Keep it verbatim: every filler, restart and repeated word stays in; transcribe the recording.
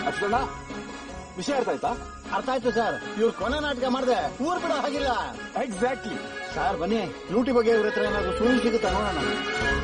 ಅಷ್ಟೊಂದ ವಿಷಯ ಅರ್ಥ ಆಯ್ತಾ? ಅರ್ಥ ಆಯ್ತು ಸರ್. ಇವ್ರು ಕೊನೆ ನಾಟಕ ಮಾಡಿದೆ ಊರ್ ಬಿಡೋ ಹಾಗಿಲ್ಲ. ಎಕ್ಸಾಕ್ಟ್ಲಿ ಸರ್ ಬನ್ನಿ, ಲೂಟಿ ಬಗ್ಗೆ ಇವ್ರ ಹತ್ರ ಏನಾದ್ರು ಸುಳ್ಳು ಸಿಗುತ್ತಾ ನೋಡೋಣ.